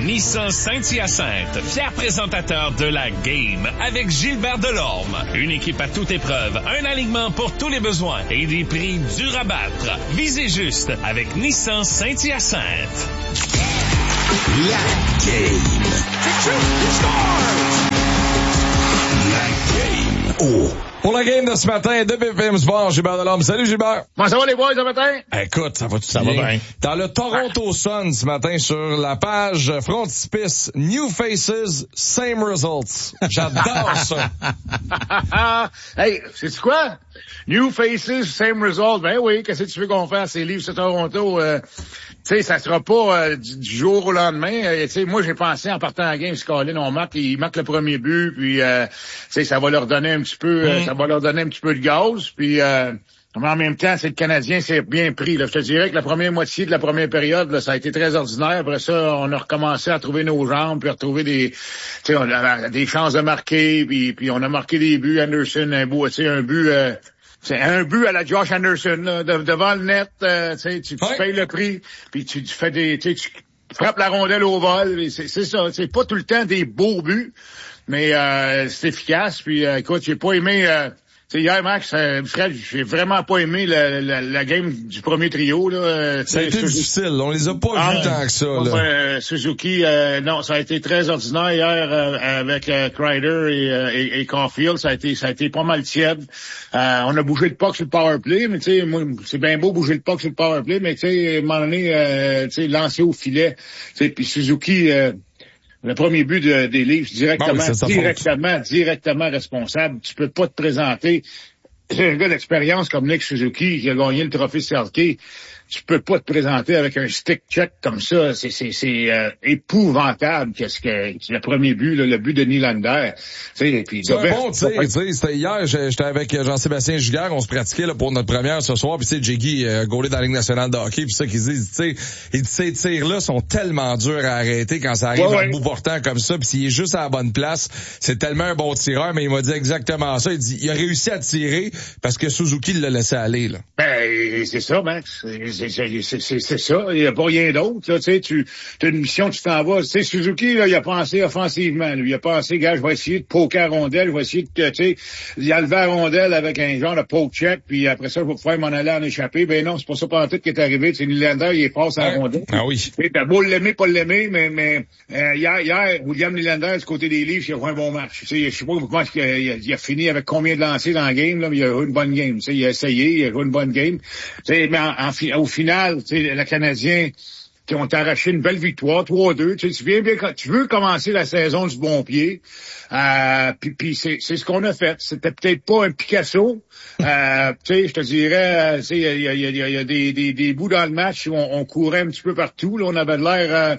Nissan Saint-Hyacinthe, fier présentateur de la Game avec Gilbert Delorme. Une équipe à toute épreuve, un alignement pour tous les besoins et des prix durs à battre. Visez juste avec Nissan Saint-Hyacinthe. La Game. La Game. Oh. Pour la game de ce matin de BPM Sport, Gilbert Delorme. Salut Gilbert. Comment ça va les boys ce matin? Écoute, ça va bien. Dans le Toronto Sun ce matin sur la page frontispice New Faces, Same Results. J'adore ça. Hey, sais-tu quoi? New Faces, Same Results. Ben oui, qu'est-ce que tu veux qu'on fasse ces livres sur Toronto? Tu sais, ça sera pas du jour au lendemain. Tu sais, moi, j'ai pensé en partant à la game, Colin, il marque le premier but, puis tu sais, ça va leur donner un petit peu, ça va leur donner un petit peu de gaz, puis mais en même temps, c'est le Canadien, c'est bien pris. Là. Je te dirais que la première moitié de la première période, là, ça a été très ordinaire. Après ça, on a recommencé à trouver nos jambes, puis à retrouver des chances de marquer, puis on a marqué des buts. Anderson, c'est un but à la Josh Anderson, là, devant le net, tu payes le prix, puis tu fais tu frappes la rondelle au vol, c'est ça, c'est pas tout le temps des beaux buts, mais c'est efficace, puis écoute, j'ai pas aimé, hier, Max, Fred, j'ai vraiment pas aimé la game du premier trio, là. Ça a été difficile. On les a pas vus tant que ça, là. Suzuki, non, ça a été très ordinaire hier, avec Kreider et Caulfield. Ça a été pas mal tiède. On a bougé le puck sur le powerplay, mais tu sais, moi, c'est bien beau bouger le puck sur le powerplay, mais tu sais, à un moment donné, tu sais, lancer au filet. Tu sais, puis Suzuki, le premier but des Leafs, directement responsable. Tu peux pas te présenter. C'est un gars d'expérience comme Nick Suzuki qui a gagné le trophée Selke. Tu peux pas te présenter avec un stick check comme ça. C'est épouvantable qu'est-ce que le premier but, là, le but de Nylander. C'est un bon tir, c'était hier, j'étais avec Jean-Sébastien Giguère, on se pratiquait là pour notre première ce soir, puis tu sais, Jiggy gaulé dans la Ligue nationale de hockey, puis ça qu'il dit, tu sais, ces tirs-là sont tellement durs à arrêter quand ça arrive à bout portant comme ça, puis s'il est juste à la bonne place, c'est tellement un bon tireur, mais il m'a dit exactement ça. Il dit, il a réussi à tirer parce que Suzuki l'a laissé aller, là. Ben, c'est ça, Max. C'est ça. Il n'y a pas rien d'autre, là. Tu sais, tu as une mission, tu t'en vas. Tu sais, Suzuki, là, il a pensé offensivement. Lui, il a pensé, gars, je vais essayer de poker à rondelle, je vais essayer de, tu sais, il a levé à rondelle avec un genre de poke check, puis après ça, je vais pouvoir m'en aller en échapper. Ben non, c'est pas ça pas tout qui est arrivé. C'est Nylander, il est passe à la rondelle. Ah oui. T'as beau l'aimer, pas l'aimer, mais hier, William Nylander, du côté des Leafs, il a joué un bon match. Tu sais, je sais pas comment il a fini avec combien de lancers dans la game, là, mais il a joué une bonne game. Tu sais, il a essayé, il a joué une bonne game. Tu sais, mais au final, tu sais, le Canadien, qui ont arraché une belle victoire, 3-2. Tu sais, tu veux commencer la saison du bon pied. Puis c'est ce qu'on a fait. C'était peut-être pas un Picasso. Tu sais, je te dirais, tu sais, il y a des bouts dans le match où on courait un petit peu partout. Là, on avait l'air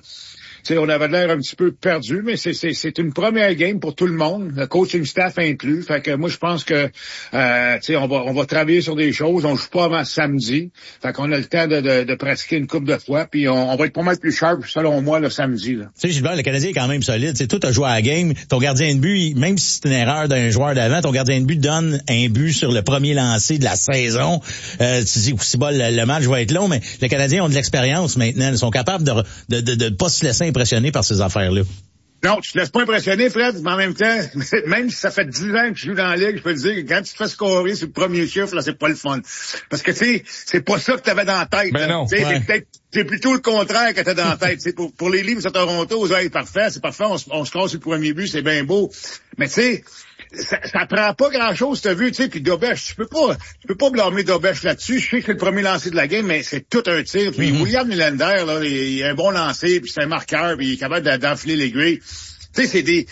un petit peu perdu, mais c'est une première game pour tout le monde, le coaching staff inclus. Fait que moi, je pense que, tu sais, on va travailler sur des choses. On joue pas avant samedi. Fait qu'on a le temps de pratiquer une couple de fois, puis on va être pas mal plus sharp, selon moi, le samedi, là. Tu sais, Gilbert, le Canadien est quand même solide. Tu sais, toi, t'as joué à la game. Ton gardien de but, même si c'est une erreur d'un joueur d'avant, ton gardien de but donne un but sur le premier lancer de la saison. Tu dis, si bon, le match va être long, mais les Canadiens ont de l'expérience maintenant. Ils sont capables de pas se laisser impressionné par ces affaires-là. Non, tu te laisses pas impressionner, Fred, mais en même temps, même si ça fait 10 ans que je joue dans la Ligue, je peux te dire que quand tu te fais scorer sur le premier chiffre, là, c'est pas le fun. Parce que, tu sais, c'est pas ça que t'avais dans la tête. Ben non. C'est plutôt le contraire que t'as dans la tête. C'est pour les Leafs à Toronto, c'est parfait, on se casse sur le premier but, c'est bien beau. Mais tu sais, ça prend pas grand-chose, t'as vu, tu sais, puis Dobèche, tu peux pas blâmer Dobèche là-dessus. Je sais que c'est le premier lancer de la game, mais c'est tout un tir. Puis William Nylander, là, il a un bon lancer, puis c'est un marqueur, puis il est capable d'enfiler l'aiguille. Tu sais,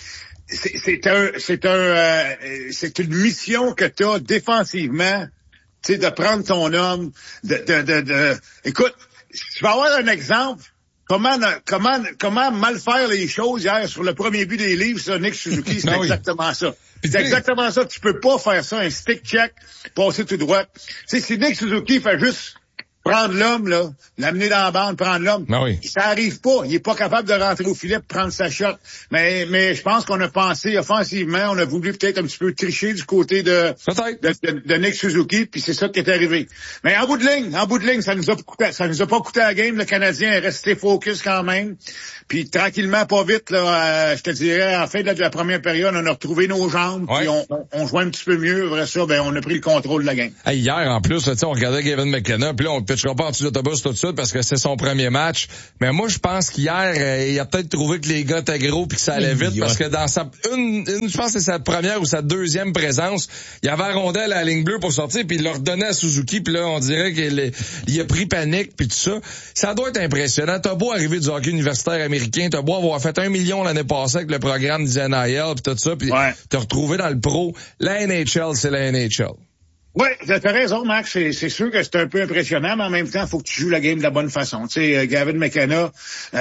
c'est une mission que t'as défensivement, tu sais, de prendre ton homme, écoute, tu vas avoir un exemple. Comment mal faire les choses hier sur le premier but des Leafs, ça, Nick Suzuki, c'est exactement ça. C'est exactement ça. Tu peux pas faire ça, un stick check, passer tout droit. Tu sais, si Nick Suzuki fait juste prendre l'homme, là, l'amener dans la bande, prendre l'homme. Ben oui. Ça arrive pas. Il est pas capable de rentrer au filet pour prendre sa shot. Mais je pense qu'on a pensé offensivement, on a voulu peut-être un petit peu tricher du côté de Nick Suzuki, puis c'est ça qui est arrivé. Mais en bout de ligne, ça nous a pas coûté la game. Le Canadien est resté focus quand même. Puis tranquillement, pas vite, là, je te dirais, en fin de la première période, on a retrouvé nos jambes, puis on jouait un petit peu mieux. Après ça, on a pris le contrôle de la game. Hey, hier, en plus, là, on regardait Gavin McKenna, puis là, on ne pitchera pas en dessous de l'autobus tout de suite parce que c'est son premier match. Mais moi, je pense qu'hier, il a peut-être trouvé que les gars étaient gros puis que ça allait vite parce que dans je pense que c'est sa première ou sa deuxième présence, il avait la rondelle à la ligne bleue pour sortir puis il leur donnait à Suzuki puis là, on dirait qu'il a pris panique puis tout ça. Ça doit être impressionnant. T'as beau arriver du hockey universitaire américain, t'as beau avoir fait 1 million l'année passée avec le programme du NIL puis tout ça puis te retrouver dans le pro. La NHL, c'est la NHL. Oui, t'as raison, Max. C'est sûr que c'est un peu impressionnant, mais en même temps, il faut que tu joues la game de la bonne façon. Tu sais, Gavin McKenna,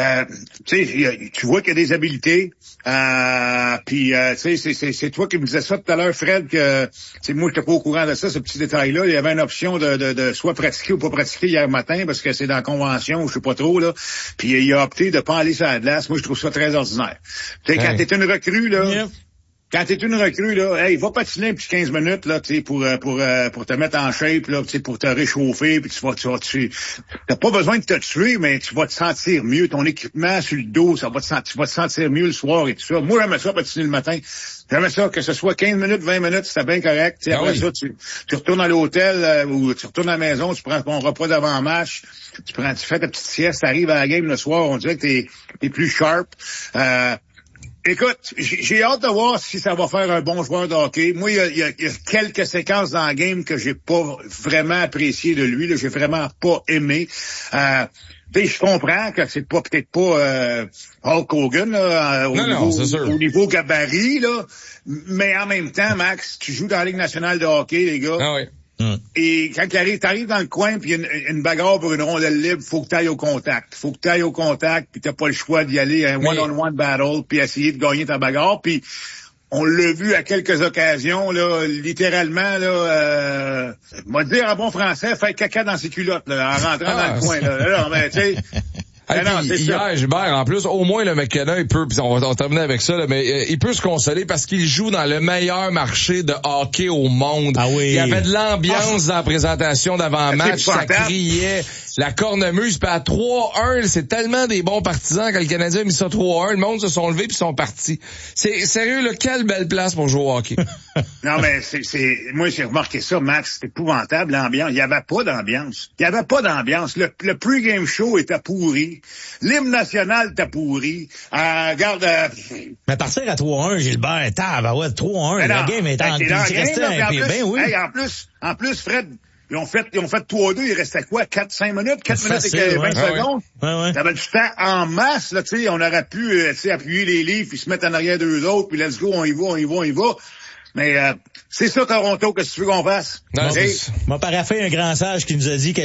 tu vois qu'il y a des habiletés. Puis, tu sais, c'est toi qui me disais ça tout à l'heure, Fred, que, tu sais, moi, j'étais pas au courant de ça, ce petit détail-là. Il y avait une option de soit pratiquer ou pas pratiquer hier matin, parce que c'est dans la convention, je sais pas trop, là. Puis, il a opté de pas aller sur la glace. Moi, je trouve ça très ordinaire. Tu sais, quand t'es une recrue, là, quand t'es une recrue, là, hey, va patiner un petit 15 minutes, là, tu sais, pour te mettre en shape, là, tu sais, pour te réchauffer, puis t'as pas besoin de te tuer, mais tu vas te sentir mieux. Ton équipement sur le dos, tu vas te sentir mieux le soir et tout ça. Moi, j'aimais ça patiner le matin. J'aimais ça, que ce soit 15 minutes, 20 minutes, c'était bien correct. Tu sais, après ça, tu retournes à l'hôtel, ou tu retournes à la maison, tu prends ton repas d'avant-match, tu fais ta petite sieste, t'arrives à la game le soir, on dirait que t'es plus sharp. Écoute, j'ai hâte de voir si ça va faire un bon joueur de hockey. Moi, il y a quelques séquences dans la game que j'ai pas vraiment apprécié de lui. Là, j'ai vraiment pas aimé. Je comprends que c'est peut-être pas Hulk Hogan là, au niveau gabarit, là, mais en même temps, Max, tu joues dans la Ligue nationale de hockey, les gars. Ah oui. Et quand t'arrives dans le coin puis il y a une bagarre pour une rondelle libre, faut que t'ailles au contact. Puis t'as pas le choix d'y aller un one-on-one battle puis essayer de gagner ta bagarre. Puis on l'a vu à quelques occasions, là, littéralement, là, m'a dire en bon français, faire caca dans ses culottes, là, en rentrant dans le coin, là. Mais tu sais. Hier, Gilbert, en plus, au moins le McKenna, il peut, puis on va terminer avec ça, là, mais il peut se consoler parce qu'il joue dans le meilleur marché de hockey au monde. Ah oui. Il y avait de l'ambiance dans la présentation d'avant-match, ça criait, la cornemuse, puis à 3-1, c'est tellement des bons partisans quand le Canadien a mis ça 3-1, le monde se sont levés puis sont partis. C'est sérieux, là, quelle belle place pour jouer au hockey. Non, mais moi, j'ai remarqué ça, Max, c'est épouvantable, l'ambiance. Il y avait pas d'ambiance. Le pre-game show était pourri. L'hymne national était pourri. Regarde... Mais partir à 3-1, Gilbert, 3-1, la game est en oui. Hey, en plus, Fred, ils ont fait 3-2, il restait quoi? 4-5 minutes? 4 minutes et 20 secondes? Ouais. T'avais du temps en masse, là, tu sais, on aurait pu, appuyer les livres puis se mettre en arrière d'eux autres, puis let's go, on y va. Mais c'est ça, Toronto, qu'est-ce que tu veux qu'on fasse? M'a paraffé un grand sage qui nous a dit que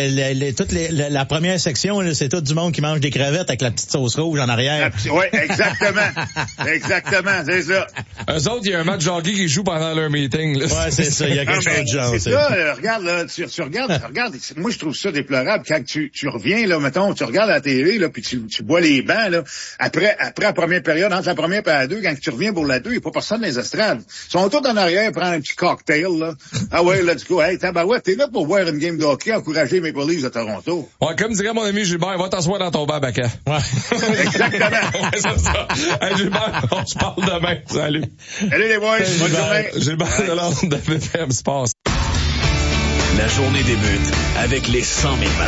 la première section, là, c'est tout du monde qui mange des crevettes avec la petite sauce rouge en arrière. Oui, exactement. Exactement, c'est ça. Eux autres, il y a un match hockey qui joue pendant leur meeting. Là. Ouais, c'est ça, il y a quelque chose de genre. C'est ça, regarde, là, tu regardes, moi je trouve ça déplorable quand tu reviens, là, mettons, tu regardes la télé, là, puis tu bois les bancs, là, après la première période, entre la première et la deux, quand tu reviens pour la deux, il n'y a pas personne dans les estrades. Ils sont tous en arrière, prendre un petit cocktail, là. Ah ouais, let's go. Hey, tabarouette, t'es là pour voir une game de hockey, encourager mes Maple Leafs de Toronto. Ouais, comme dirait mon ami Gilbert, va t'asseoir dans ton banc, Bacca. Ouais. Exactement. Ouais, c'est ça. Hey, Gilbert, on se parle demain. Salut. Salut les boys. Bonne journée. Gilbert Delorme de BPM Sports. La journée débute avec les 100 000